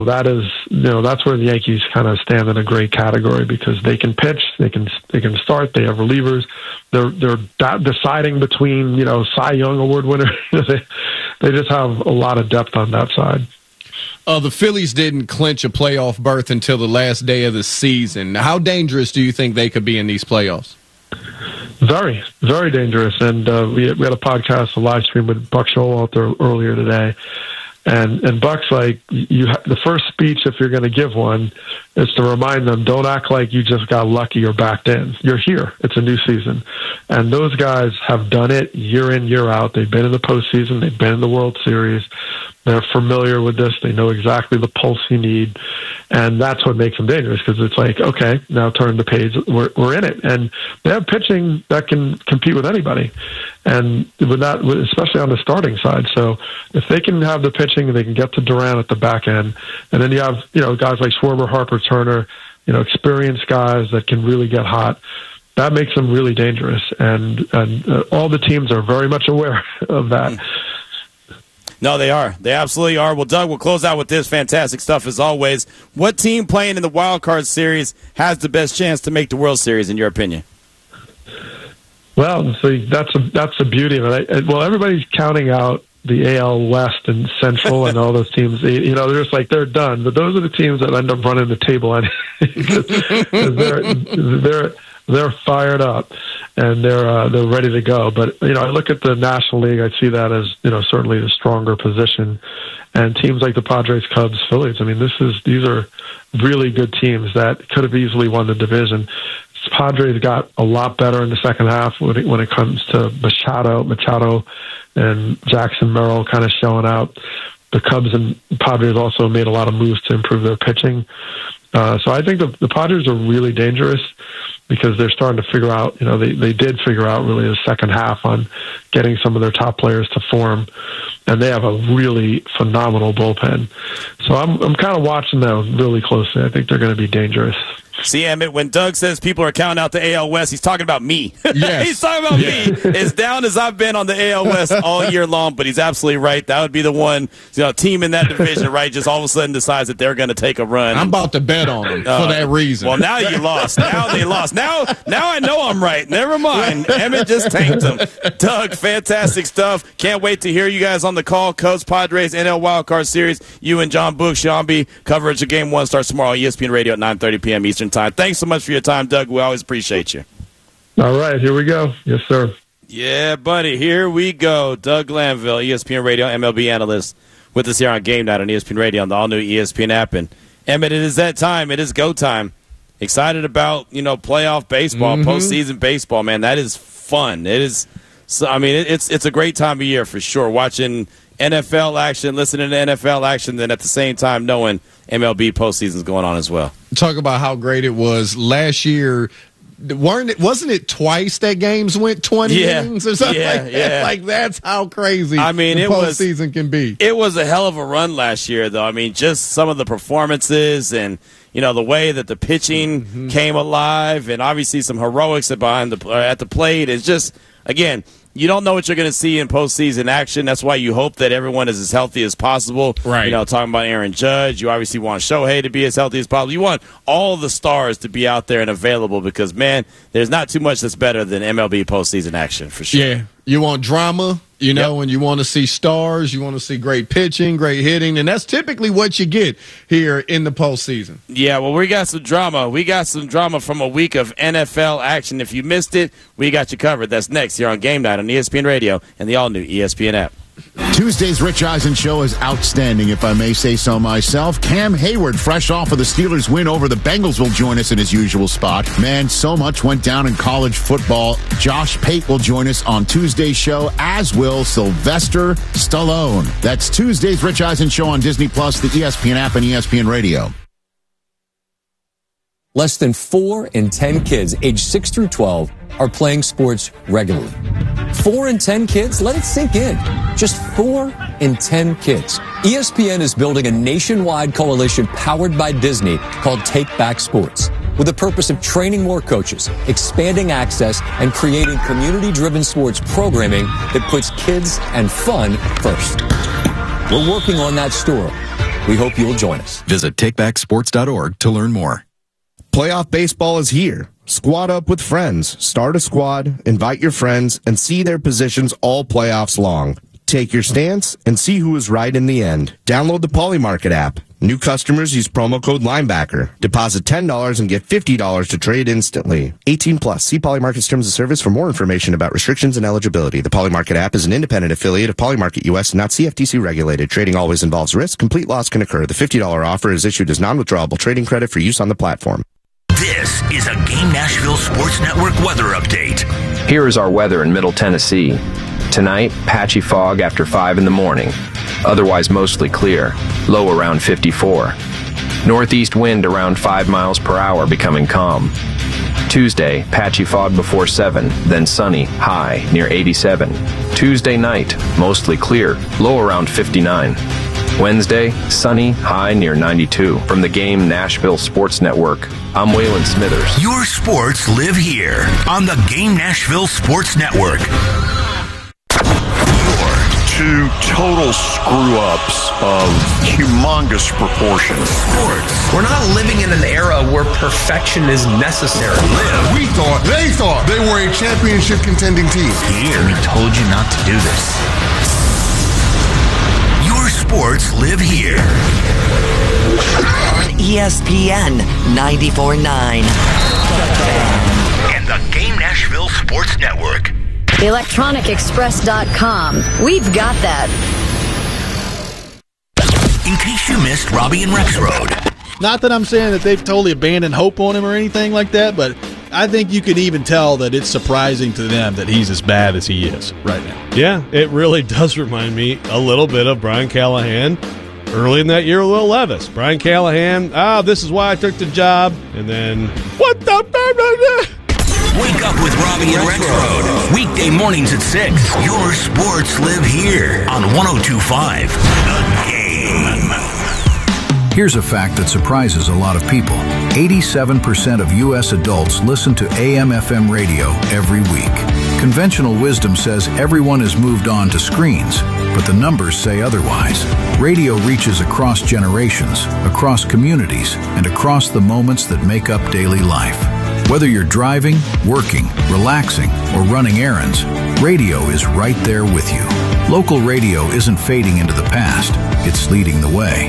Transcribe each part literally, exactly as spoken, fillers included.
That is, you know, that's where the Yankees kind of stand in a great category because they can pitch, they can they can start, they have relievers, they're they're deciding between, you know, Cy Young Award winner. they they just have a lot of depth on that side. Uh, the Phillies didn't clinch a playoff berth until the last day of the season. How dangerous do you think they could be in these playoffs? Very, very dangerous. And uh, we, we had a podcast, a live stream with Buck Showalter earlier today. And and Buck's like, you ha- the first speech, if you're going to give one, is to remind them, don't act like you just got lucky or backed in. You're here. It's a new season. And those guys have done it year in, year out. They've been in the postseason. They've been in the World Series. They're familiar with this. They know exactly the pulse you need. And that's what makes them dangerous because it's like, okay, now turn the page. We're, we're in it. And they have pitching that can compete with anybody. And with that, especially on the starting side. So if they can have the pitching and they can get to Duran at the back end, and then you have, you know, guys like Schwarber, Harper, Turner, you know, experienced guys that can really get hot, that makes them really dangerous. And, and uh, all the teams are very much aware of that. Mm. No, they are. They absolutely are. Well, Doug, we'll close out with this fantastic stuff as always. What team playing in the Wild Card Series has the best chance to make the World Series, in your opinion? Well, so that's a, that's the beauty of it. I, well, everybody's counting out the A L West and Central and all those teams. You know, they're just like, they're done. But those are the teams that end up running the table on they're, they're, they're fired up and they're uh, they're ready to go. But, you know, I look at the National League, I see that as, you know, certainly the stronger position. And teams like the Padres, Cubs, Phillies, I mean, this is these are really good teams that could have easily won the division. Padres got a lot better in the second half when it, when it comes to Machado, Machado and Jackson Merrill kind of showing out. The Cubs and Padres also made a lot of moves to improve their pitching. Uh, so I think the, the Padres are really dangerous because they're starting to figure out, you know, they, they did figure out really the second half on getting some of their top players to form. And they have a really phenomenal bullpen. So I'm I'm kind of watching them really closely. I think they're going to be dangerous. See, Emmett, when Doug says people are counting out the A L West, he's talking about me. Yes. He's talking about yeah. me. As down as I've been on the A L West all year long, but he's absolutely right. That would be the one, you know, team in that division, right, just all of a sudden decides that they're going to take a run. I'm about to bet on them uh, for that reason. Well, now you lost. Now they lost. Now now I know I'm right. Never mind. Emmett just tanked him. Doug, fantastic stuff. Can't wait to hear you guys on the call. Cubs, Padres, N L Wildcard Series. You and John Book, Shambi, coverage of Game one starts tomorrow, E S P N Radio at nine thirty p.m. Eastern Time. Thanks so much for your time, Doug. We always appreciate you. All right, here we go. Yes, sir. Yeah, buddy, here we go. Doug Glanville, E S P N Radio M L B analyst, with us here on Game Night on E S P N Radio on the all-new E S P N app. And, Emmett, it is that time. It is go time. Excited about, you know, playoff baseball, mm-hmm. postseason baseball, man. That is fun. It is, so, I mean, it, it's it's a great time of year for sure. Watching N F L action, listening to N F L action, then at the same time knowing M L B postseason is going on as well. Talk about how great it was last year. Weren't it? Wasn't it twice that games went twenty yeah. innings or something yeah, like that? Yeah. Like that's how crazy. I mean, the it was postseason can be. It was a hell of a run last year, though. I mean, just some of the performances and you know the way that the pitching mm-hmm. came alive, and obviously some heroics behind the at the plate is just again. You don't know what you're going to see in postseason action. That's why you hope that everyone is as healthy as possible. Right. You know, talking about Aaron Judge, you obviously want Shohei to be as healthy as possible. You want all the stars to be out there and available because, man, there's not too much that's better than M L B postseason action for sure. Yeah. You want drama, you know, yep. and you want to see stars, you want to see great pitching, great hitting, and that's typically what you get here in the postseason. Yeah, well, we got some drama. We got some drama from a week of N F L action. If you missed it, we got you covered. That's next here on Game Night on E S P N Radio and the all-new E S P N app. Tuesday's Rich Eisen show is outstanding, if I may say so myself. Cam Hayward, fresh off of the Steelers' win over the Bengals, will join us in his usual spot. Man, so much went down in college football. Josh Pate will join us on Tuesday's show, as will Sylvester Stallone. That's Tuesday's Rich Eisen show on Disney Plus, the E S P N app, and E S P N Radio. Less than four in ten kids aged six through twelve are playing sports regularly. Four in ten kids? Let it sink in. Just four in ten kids. E S P N is building a nationwide coalition powered by Disney called Take Back Sports, with the purpose of training more coaches, expanding access, and creating community-driven sports programming that puts kids and fun first. We're working on that story. We hope you'll join us. Visit take back sports dot org to learn more. Playoff baseball is here. Squad up with friends. Start a squad, invite your friends, and see their positions all playoffs long. Take your stance and see who is right in the end. Download the Polymarket app. New customers use promo code Linebacker. Deposit ten dollars and get fifty dollars to trade instantly. eighteen plus. See Polymarket's terms of service for more information about restrictions and eligibility. The Polymarket app is an independent affiliate of Polymarket U S and not C F T C regulated. Trading always involves risk. Complete loss can occur. The fifty dollars offer is issued as non-withdrawable trading credit for use on the platform. This is a Game Nashville Sports Network weather update. Here is our weather in Middle Tennessee. Tonight, patchy fog after five in the morning. Otherwise mostly clear. Low around fifty-four. Northeast wind around five miles per hour, becoming calm. Tuesday, patchy fog before seven, then sunny, high near eighty-seven. Tuesday night, mostly clear, low around fifty-nine. Wednesday, sunny, high near ninety-two. From the Game Nashville Sports Network, I'm Waylon Smithers. Your sports live here on the Game Nashville Sports Network. Two total screw-ups of humongous proportions. Sports. We're not living in an era where perfection is necessary. Live. We thought, they thought they were a championship contending team. Here. We told you not to do this. Your sports live here. On E S P N ninety-four point nine. And the Game Nashville Sports Network. electronic express dot com. We've got that. In case you missed Robbie and Rexroad. Not that I'm saying that they've totally abandoned hope on him or anything like that, but I think you can even tell that it's surprising to them that he's as bad as he is right now. Yeah, it really does remind me a little bit of Brian Callahan early in that year with Will Levis. Brian Callahan, ah, this is why I took the job, and then, what the... Wake up with Robbie and Rexroad. Weekday mornings at six. Your sports live here on one oh two point five. The Game. Here's a fact that surprises a lot of people. eighty-seven percent of U S adults listen to A M F M radio every week. Conventional wisdom says everyone has moved on to screens, but the numbers say otherwise. Radio reaches across generations, across communities, and across the moments that make up daily life. Whether you're driving, working, relaxing, or running errands, radio is right there with you. Local radio isn't fading into the past, it's leading the way.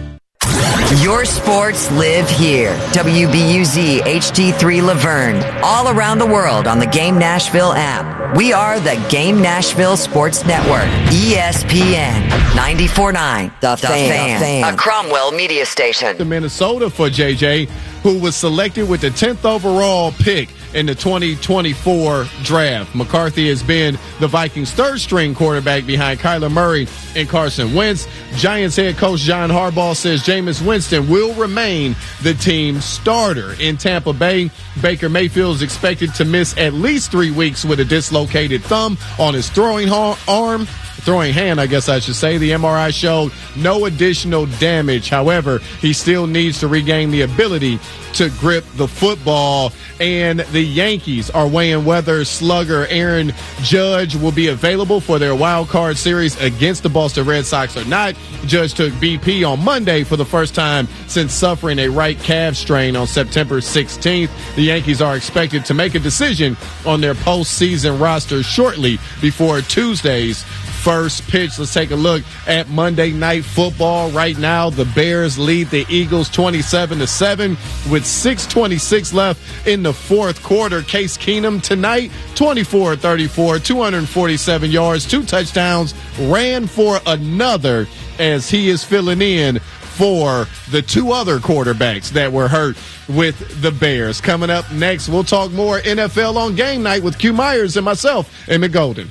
Your sports live here. W B U Z H D three Laverne. All around the world on the Game Nashville app. We are the Game Nashville Sports Network. E S P N ninety-four point nine. The, the fan. fan. A Cromwell media station. To Minnesota for J J, who was selected with the tenth overall pick in the twenty twenty-four draft. McCarthy has been the Vikings' third-string quarterback behind Kyler Murray and Carson Wentz. Giants head coach John Harbaugh says Jameis Winston will remain the team's starter. In Tampa Bay, Baker Mayfield is expected to miss at least three weeks with a dislocated thumb on his throwing arm. Throwing hand, I guess I should say. The M R I showed no additional damage. However, he still needs to regain the ability to grip the football. And the Yankees are weighing whether slugger Aaron Judge will be available for their wild card series against the Boston Red Sox or not. Judge took B P on Monday for the first time since suffering a right calf strain on September sixteenth. The Yankees are expected to make a decision on their postseason roster shortly before Tuesday's first pitch. Let's take a look at Monday Night Football. Right now, the Bears lead the Eagles twenty-seven to seven with six twenty-six left in the fourth quarter. Case Keenum tonight, twenty-four thirty-four, two hundred forty-seven yards, two touchdowns, ran for another as he is filling in for the two other quarterbacks that were hurt with the Bears. Coming up next, we'll talk more N F L on Game Night with Q Myers and myself, Emmett Golden.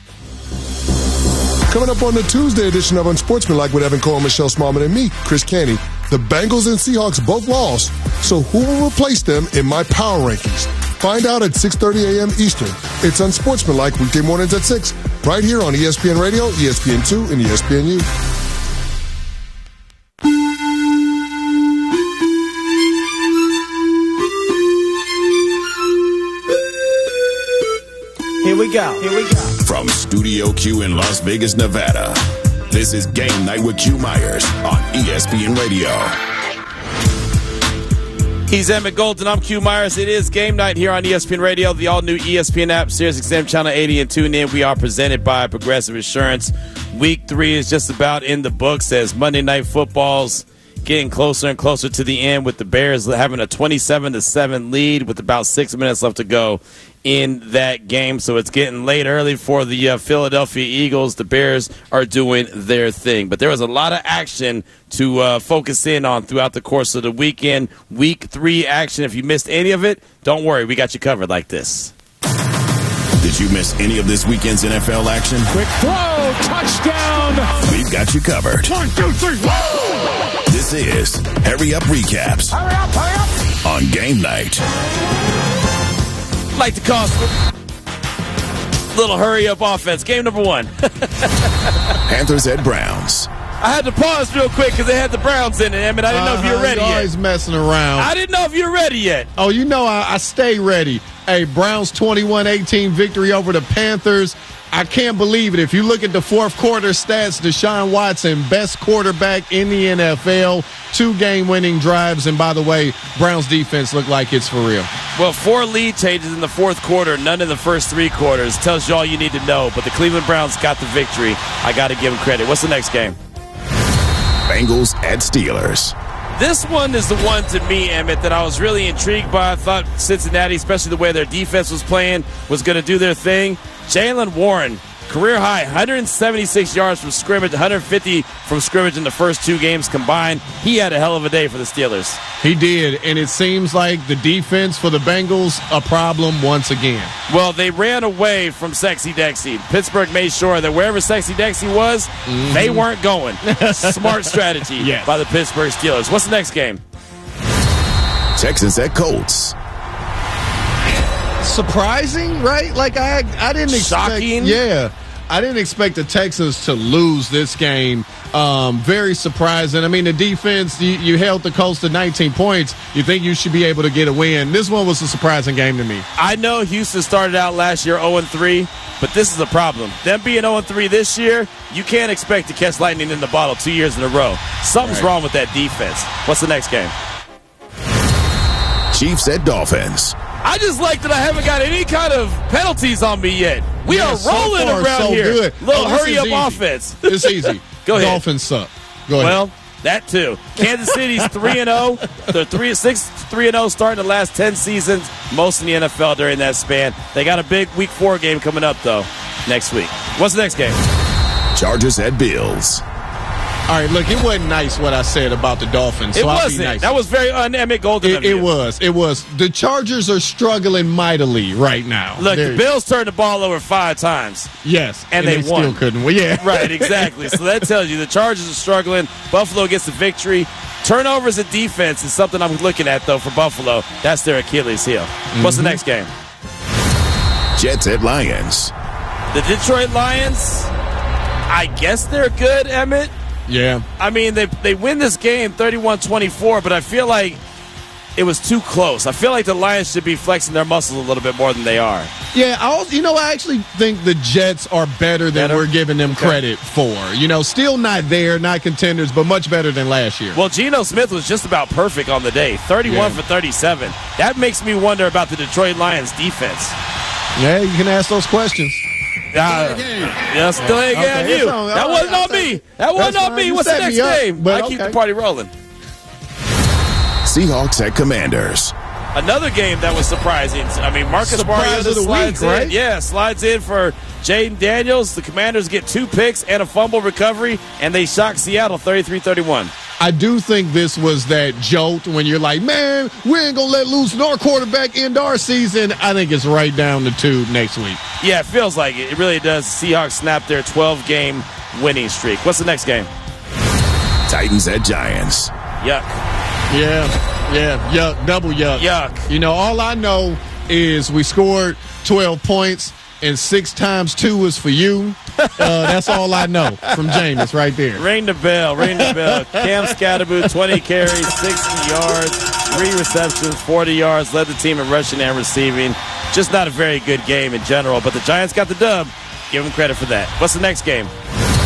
Coming up on the Tuesday edition of Unsportsmanlike with Evan Cole, Michelle Smallman, and me, Chris Canty, the Bengals and Seahawks both lost, so who will replace them in my power rankings? Find out at six thirty a.m. Eastern. It's Unsportsmanlike weekday mornings at six, right here on E S P N Radio, E S P N two, and E S P N U. Here we go. Here we go. From Studio Q in Las Vegas, Nevada, This is Game Night with Q Myers on E S P N Radio. He's Emmett Golden. I'm Q Myers. It is Game Night here on E S P N Radio, the all-new E S P N app, Sirius X M Channel eighty, and tune in. We are presented by Progressive Insurance. Week three is just about in the books as Monday Night Football's getting closer and closer to the end, with the Bears having a twenty-seven to seven lead with about six minutes left to go in that game. So it's getting late early for the uh, Philadelphia Eagles. The Bears are doing their thing. But there was a lot of action to uh, focus in on throughout the course of the weekend. Week three action. If you missed any of it, don't worry. We got you covered like this. Did you miss any of this weekend's N F L action? Quick throw, touchdown. We've got you covered. One, two, three, whoa! This is Hurry Up Recaps. Hurry up, hurry up. On Game Night. Like to call little hurry up offense. Game number one. Panthers at Browns. I had to pause real quick because they had the Browns in it. I mean, I didn't know if you were ready You're yet. always messing around. I didn't know if you were ready yet. Oh, you know I, I stay ready. Hey, Browns twenty-one eighteen victory over the Panthers. I can't believe it. If you look at the fourth quarter stats, Deshaun Watson, best quarterback in the N F L, two game-winning drives. And by the way, Browns defense looked like it's for real. Well, four lead changes in the fourth quarter, none in the first three quarters. Tells you all you need to know. But the Cleveland Browns got the victory. I got to give them credit. What's the next game? Bengals at Steelers. This one is the one to me, Emmett, that I was really intrigued by. I thought Cincinnati, especially the way their defense was playing, was going to do their thing. Jaylen Warren, career high, one hundred seventy-six yards from scrimmage, one hundred fifty from scrimmage in the first two games combined. He had a hell of a day for the Steelers. He did, and it seems like the defense for the Bengals a problem once again. Well, they ran away from Sexy Dexy. Pittsburgh made sure that wherever Sexy Dexy was, mm-hmm. they weren't going. Smart strategy yes. by the Pittsburgh Steelers. What's the next game? Texans at Colts. Surprising, right? Like I, I didn't expect. Shocking. Yeah, I didn't expect the Texans to lose this game. Um, very surprising. I mean, the defense, you, you held the Colts to nineteen points. You think you should be able to get a win. This one was a surprising game to me. I know Houston started out last year oh and three, but this is a problem. Them being oh and three this year, you can't expect to catch lightning in the bottle two years in a row. Something's right. wrong with that defense. What's the next game? Chiefs at Dolphins. I just like that I haven't got any kind of penalties on me yet. We yeah, are rolling so far, around so here. Good. Little oh, hurry up easy. offense. It's easy. Go ahead. Dolphins suck. Go ahead. Well, that too. Kansas City's three and zero. They're three six three and zero starting the last ten seasons. Most in the N F L during that span. They got a big Week Four game coming up though next week. What's the next game? Chargers at Bills. All right, look, it wasn't nice what I said about the Dolphins. It so wasn't. Nice. That was very un-Emmett Golden it, of you. It was. It was. The Chargers are struggling mightily right now. Look, They're, the Bills turned the ball over five times. Yes, and, and they, they won. still couldn't win. Yeah, right, exactly. So that tells you the Chargers are struggling. Buffalo gets the victory. Turnovers and defense is something I'm looking at, though, for Buffalo. That's their Achilles heel. Mm-hmm. What's the next game? Jets at Lions. The Detroit Lions, I guess they're good, Emmett. Yeah. I mean, they they win this game thirty-one twenty-four, but I feel like it was too close. I feel like the Lions should be flexing their muscles a little bit more than they are. Yeah, I also, you know, I actually think the Jets are better than better? we're giving them okay. credit for. You know, still not there, not contenders, but much better than last year. Well, Geno Smith was just about perfect on the day, thirty-one yeah. for thirty-seven. That makes me wonder about the Detroit Lions defense. Yeah, you can ask those questions. Uh, yeah, still ain't okay, on you. On, that wasn't on me. That wasn't on me. What's the next game? But I okay. keep the party rolling. Seahawks at Commanders. Another game that was surprising. I mean, Marcus Mariota slides week, right? in. Yeah, slides in for Jaden Daniels. The Commanders get two picks and a fumble recovery, and they shock Seattle thirty-three thirty-one. I do think this was that jolt when you're like, man, we ain't going to let loose our quarterback end our season. I think it's right down the tube next week. Yeah, it feels like it. It really does. Seahawks snap their twelve-game winning streak. What's the next game? Titans at Giants. Yuck. Yeah, yeah, yuck, double yuck. Yuck. You know, all I know is we scored twelve points, and six times two was for you. Uh, that's all I know from Jameis right there. Ring the bell, ring the bell. Cam Scatterboot, twenty carries, sixty yards, three receptions, forty yards, led the team in rushing and receiving. Just not a very good game in general, but the Giants got the dub. Give them credit for that. What's the next game?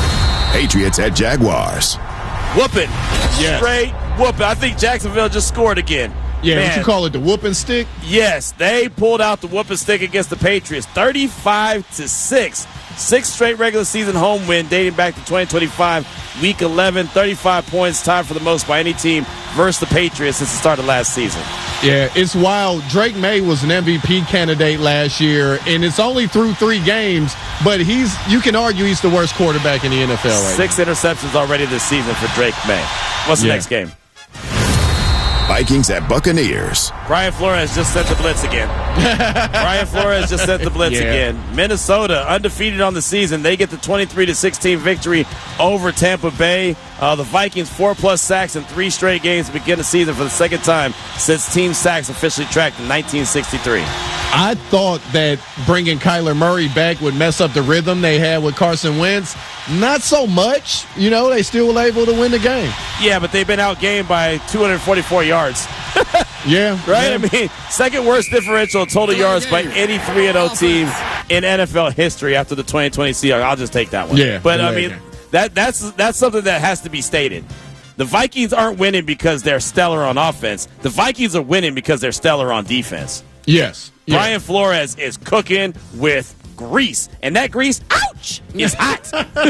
Patriots at Jaguars. Whooping. Yes. Straight whooping. I think Jacksonville just scored again. Yeah, Man. what you call it, the whooping stick? Yes, they pulled out the whooping stick against the Patriots, thirty-five to six. Six straight regular season home win dating back to twenty twenty-five, week eleven, thirty-five points, tied for the most by any team versus the Patriots since the start of last season. Yeah, it's wild. Drake May was an M V P candidate last year, and it's only through three games, but he's you can argue he's the worst quarterback in the N F L right Six now. interceptions already this season for Drake May. What's the Yeah. next game? Vikings at Buccaneers. Brian Flores just sent the blitz again. Brian Flores just sent the blitz Yeah. again. Minnesota undefeated on the season. They get the twenty-three to sixteen victory over Tampa Bay. Uh, the Vikings four plus sacks in three straight games to begin the season for the second time since team sacks officially tracked in nineteen sixty-three. I thought that bringing Kyler Murray back would mess up the rhythm they had with Carson Wentz. Not so much. You know, they still were able to win the game. Yeah, but they've been outgained by two hundred forty-four yards. Yeah. Right? Yeah. I mean, second worst differential in total yards by any three and oh team in N F L history after the twenty twenty Seahawks. I'll just take that one. Yeah. But, I Yeah, mean, yeah. that that's that's something that has to be stated. The Vikings aren't winning because they're stellar on offense. The Vikings are winning because they're stellar on defense. Yes. Yeah. Brian Flores is cooking with grease. And that grease, ouch, is hot.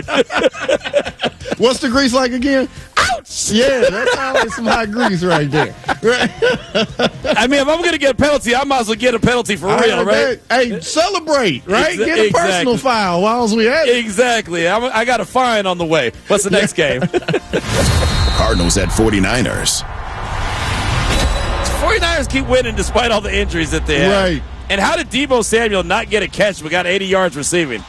What's the grease like again? Ouch! Yeah, that sounds like some hot grease right there. Right. I mean, if I'm going to get a penalty, I might as well get a penalty for I real, heard right? that. Hey, celebrate, right? Exa- Get a personal exactly. foul while we at it. Exactly. I'm, I got a fine on the way. What's the next game? Cardinals at forty-niners. forty-niners keep winning despite all the injuries that they have. Right. And how did Deebo Samuel not get a catch but got eighty yards receiving?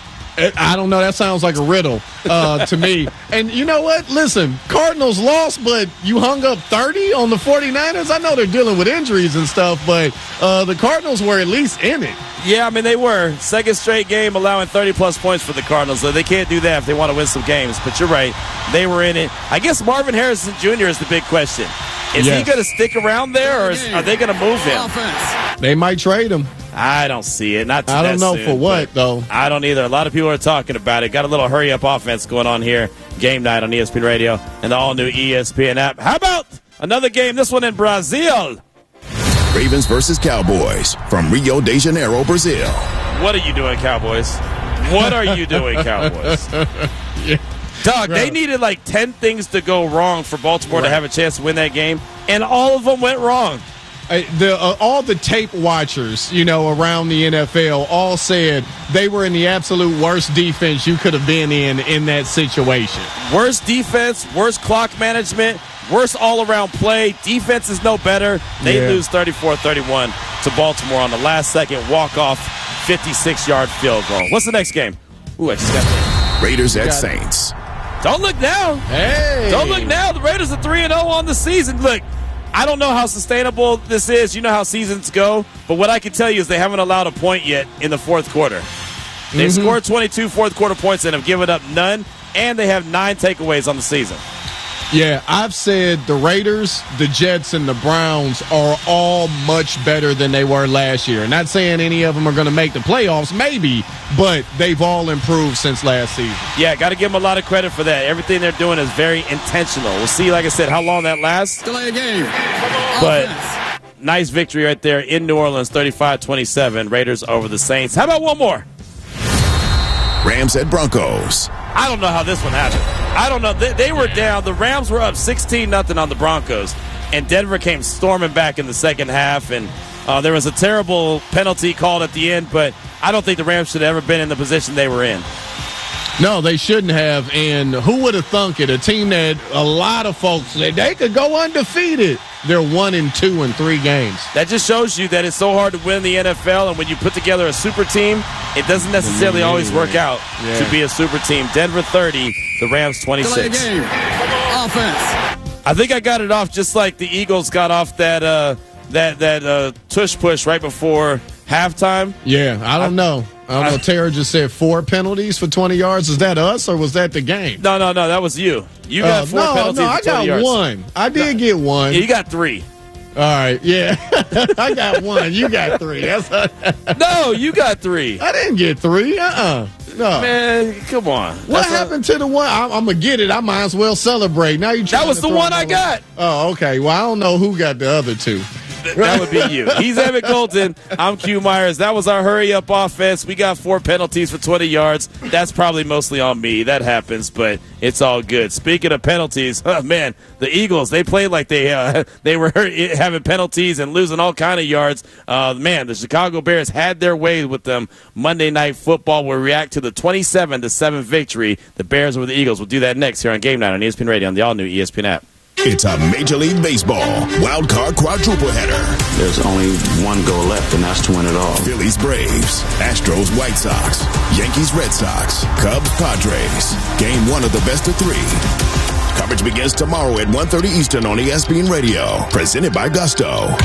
I don't know. That sounds like a riddle uh, to me. And you know what? Listen, Cardinals lost, but you hung up thirty on the forty-niners. I know they're dealing with injuries and stuff, but uh, the Cardinals were at least in it. Yeah, I mean, they were. Second straight game allowing thirty-plus points for the Cardinals. So they can't do that if they want to win some games. But you're right. They were in it. I guess Marvin Harrison Junior is the big question. Is Yes. he going to stick around there, or is, are they going to move him? They might trade him. I don't see it. Not I don't that know soon, for what, but though. I don't either. A lot of people are talking about it. Got a little hurry-up offense going on here. Game night on E S P N Radio and the all-new E S P N app. How about another game, this one in Brazil? Ravens versus Cowboys from Rio de Janeiro, Brazil. What are you doing, Cowboys? What are you doing, Cowboys? Yeah. Doug, they Bro. needed like ten things to go wrong for Baltimore Right. to have a chance to win that game, and all of them went wrong. Uh, the, uh, all the tape watchers, you know, around the N F L all said they were in the absolute worst defense you could have been in in that situation. Worst defense, worst clock management, worst all-around play. Defense is no better. They Yeah. lose thirty-four thirty-one to Baltimore on the last-second walk-off fifty-six-yard field goal. What's the next game? Ooh, I just got that. Raiders at Got it. Saints. Don't look now. Hey! Don't look now. The Raiders are three and oh on the season. Look, I don't know how sustainable this is. You know how seasons go. But what I can tell you is they haven't allowed a point yet in the fourth quarter. They've Mhm. scored twenty-two fourth quarter points and have given up none. And they have nine takeaways on the season. Yeah, I've said the Raiders, the Jets, and the Browns are all much better than they were last year. Not saying any of them are going to make the playoffs, maybe, but they've all improved since last season. Yeah, got to give them a lot of credit for that. Everything they're doing is very intentional. We'll see, like I said, how long that lasts. Delay a game. But nice victory right there in New Orleans, thirty-five twenty-seven. Raiders over the Saints. How about one more? Rams at Broncos. I don't know how this one happened. I don't know. They, they were down. The Rams were up sixteen nothing on the Broncos, and Denver came storming back in the second half, and uh, there was a terrible penalty called at the end, but I don't think the Rams should have ever been in the position they were in. No, they shouldn't have. And who would have thunk it? A team that a lot of folks said they could go undefeated. They're one and two in three games. That just shows you that it's so hard to win the N F L, and when you put together a super team, it doesn't necessarily always work out Yeah. to be a super team. Denver thirty, the Rams twenty-six. Delay a game. Offense. I think I got it off just like the Eagles got off that uh, that that uh, tush push right before halftime. Yeah, I don't know. I don't know. Tara just said four penalties for twenty yards. Is that us or was that the game? No, no, no. That was you. You got Uh, four no, penalties no, for I twenty got yards. one. I did get one. Yeah, you got three. All right, yeah. I got one. You got three. That's No, you got three. I didn't get three. Uh-uh. No. Man, come on. What That's happened a, to the one? I'm, I'm going to get it. I might as well celebrate. Now you That was the one I got. Oh, okay. Well, I don't know who got the other two. That would be you. He's Evan Colton. I'm Q Myers. That was our hurry-up offense. We got four penalties for twenty yards. That's probably mostly on me. That happens, but it's all good. Speaking of penalties, oh, man, the Eagles, they played like they uh, they were having penalties and losing all kind of yards. Uh, man, the Chicago Bears had their way with them. Monday Night Football will react to the twenty-seven to seven victory. The Bears over the Eagles. We'll do that next here on Game Night on E S P N Radio on the all-new E S P N app. It's a Major League Baseball wild card quadruple header. There's only one goal left, and that's to win it all. Phillies, Braves, Astros, White Sox, Yankees, Red Sox, Cubs, Padres. Game one of the best of three. Coverage begins tomorrow at one thirty Eastern on E S P N Radio. Presented by Gusto.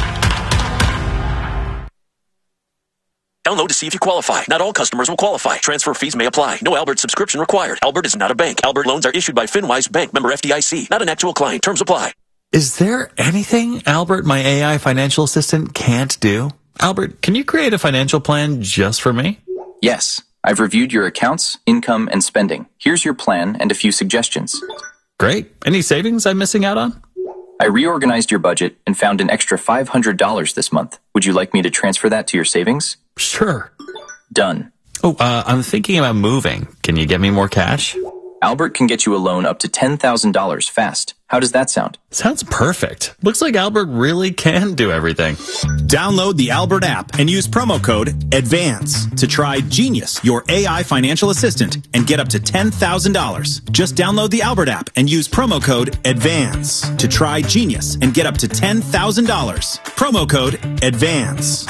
Download to see if you qualify. Not all customers will qualify. Transfer fees may apply. No Albert subscription required. Albert is not a bank. Albert loans are issued by FinWise Bank, member F D I C. Not an actual client. Terms apply. Is there anything Albert, my A I financial assistant, can't do? Albert, can you create a financial plan just for me? Yes. I've reviewed your accounts, income, and spending. Here's your plan and a few suggestions. Great. Any savings I'm missing out on? I reorganized your budget and found an extra five hundred dollars this month. Would you like me to transfer that to your savings? Sure. Done. Oh, uh, I'm thinking about moving. Can you get me more cash? Albert can get you a loan up to ten thousand dollars fast. How does that sound? Sounds perfect. Looks like Albert really can do everything. Download the Albert app and use promo code ADVANCE to try Genius, your A I financial assistant, and get up to ten thousand dollars. Just download the Albert app and use promo code ADVANCE to try Genius and get up to ten thousand dollars. Promo code ADVANCE.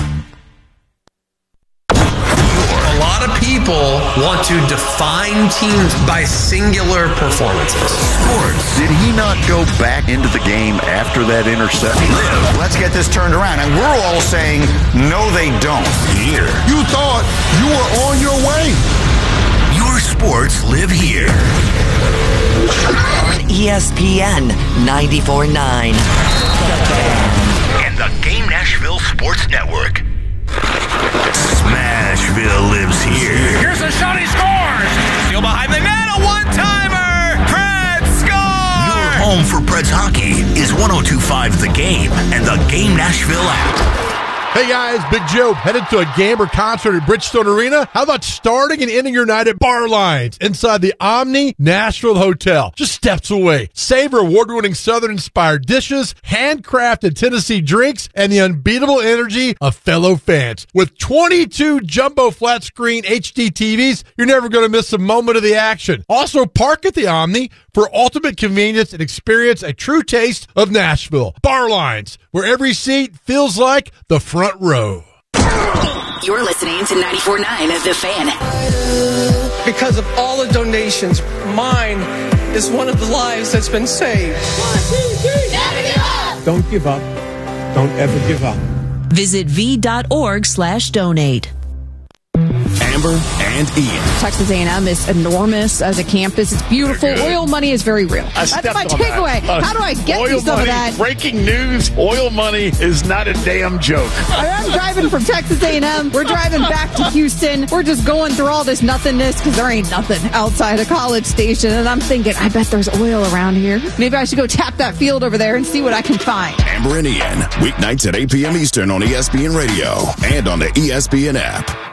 A lot of people want to define teams by singular performances. Sports. Did he not go back into the game after that interception? Let's get this turned around. And we're all saying, no, they don't. Here. You thought you were on your way. Your sports live here. On E S P N ninety-four point nine. And the Game Nashville Sports Network. Smashville lives here. Here's a shot, he scores! Steal behind the net, a one-timer! Preds score! Your home for Preds hockey is one oh two point five The Game and the Game Nashville app. Hey guys, Big Joe, headed to a game or concert at Bridgestone Arena? How about starting and ending your night at Bar Lines inside the Omni Nashville Hotel, just steps away? Savor award-winning Southern-inspired dishes, handcrafted Tennessee drinks, and the unbeatable energy of fellow fans. With twenty-two jumbo flat-screen H D T Vs, you're never going to miss a moment of the action. Also, park at the Omni for ultimate convenience and experience a true taste of Nashville. Bar Lines, where every seat feels like the front row. You're listening to ninety-four point nine The Fan. Because of all the donations, mine is one of the lives that's been saved. Never give up. Don't give up. Don't ever give up. Visit v.org slash donate. Amber and Ian. Texas A and M is enormous as a campus. It's beautiful. Oil money is very real. I That's my takeaway. That. Uh, How do I get oil you some money, of that? Breaking news, oil money is not a damn joke. I'm driving from Texas A and M. We're driving back to Houston. We're just going through all this nothingness because there ain't nothing outside a College Station. And I'm thinking, I bet there's oil around here. Maybe I should go tap that field over there and see what I can find. Amber and Ian, weeknights at eight p.m. Eastern on E S P N Radio and on the E S P N app.